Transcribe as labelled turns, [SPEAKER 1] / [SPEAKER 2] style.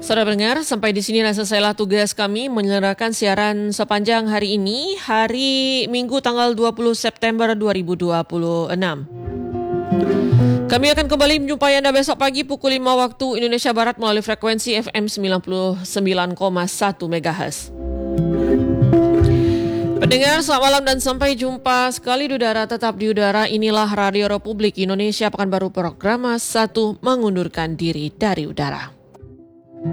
[SPEAKER 1] Saudara pendengar, sampai di sini selesailah tugas kami menyelenggarakan siaran sepanjang hari ini, hari Minggu tanggal 20 September 2026. Kami akan kembali menjumpai Anda besok pagi pukul 5 waktu Indonesia Barat melalui frekuensi FM 99,1 MHz. Pendengar, selamat malam dan sampai jumpa sekali di udara. Tetap di udara, inilah Radio Republik Indonesia Pekanbaru Program 1 mengundurkan diri dari udara.